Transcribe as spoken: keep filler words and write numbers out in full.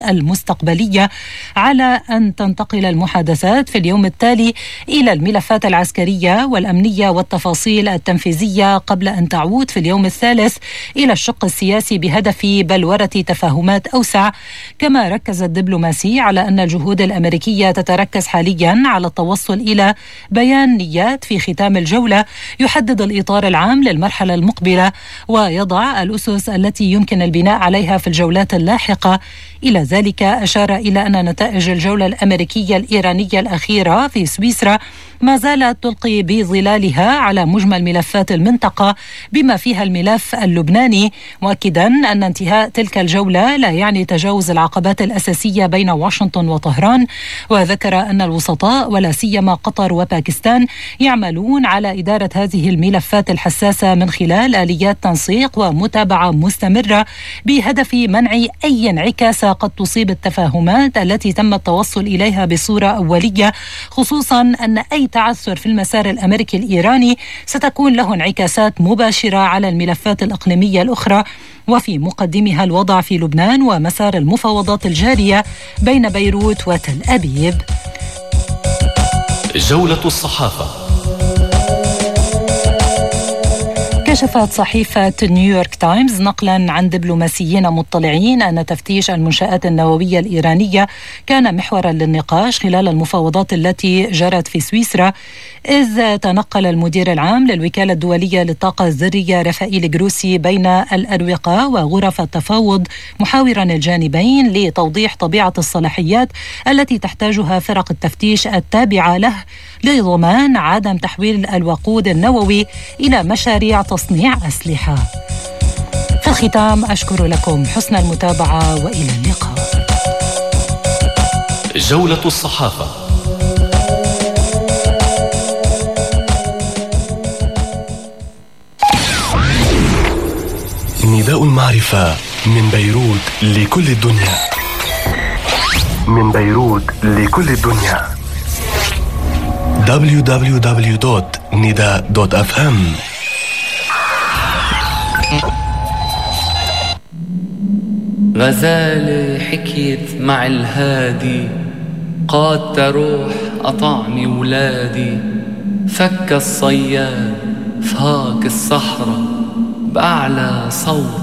المستقبلية على أن تنتقل المحادثات في اليوم التالي إلى الملفات العسكرية والأمنية والتفاصيل التنفيذية قبل أن تعود في اليوم الثالث إلى الشق السياسي بهدف بلورة تفاهمات أوسع. كما ركز الدبلوماسي على أن الجهود الأمريكية تتركز حاليا على التوصل إلى بيان نيات في ختام الجولة يحدد الإطار العام للمرحلة المقبلة ويضع الأسس التي يمكن البناء عليها في الجولات اللاحقة. إلى ذلك أشار إلى أن نتائج الجولة الأمريكية الإيرانية الأخيرة في سويسرا ما زالت تلقي بظلالها على مجمل ملفات المنطقة بما فيها الملف اللبناني، مؤكدا أن انتهاء تلك الجولة لا يعني تجاوز العقبات الأساسية بين واشنطن وطهران. وذكر أن الوسطاء ولا سيما قطر وباكستان يعملون على إدارة هذه الملفات الحساسة من خلال آليات تنسيق ومتابعة مستمرة بهدف منع أي انعكاسة قد تصيب التفاهمات التي تم التوصل إليها بصورة أولية، خصوصا أن أي تعثر في المسار الأمريكي الإيراني ستكون له انعكاسات مباشرة على الملفات الإقليمية الأخرى، وفي مقدمها الوضع في لبنان ومسار المفاوضات الجارية بين بيروت وتل أبيب. جولة الصحافة. كشفت صحيفة نيويورك تايمز نقلا عن دبلوماسيين مطلعين أن تفتيش المنشآت النووية الإيرانية كان محورا للنقاش خلال المفاوضات التي جرت في سويسرا، إذ تنقل المدير العام للوكالة الدولية للطاقة الذرية رفائيل جروسي بين الأروقة وغرف التفاوض محاورا الجانبين لتوضيح طبيعة الصلاحيات التي تحتاجها فرق التفتيش التابعة له لضمان عدم تحويل الوقود النووي إلى مشاريع تصنيع أسلحة. في الختام أشكر لكم حسن المتابعة وإلى اللقاء. جولة الصحافة. نداء المعرفة من بيروت لكل الدنيا. من بيروت لكل الدنيا. دبليو دبليو دبليو دوت نداء دوت اف ام. غزالة حكيت مع الهادي، قاد تروح أطعمي ولادي، فك الصياد فاك الصحراء بأعلى صوت.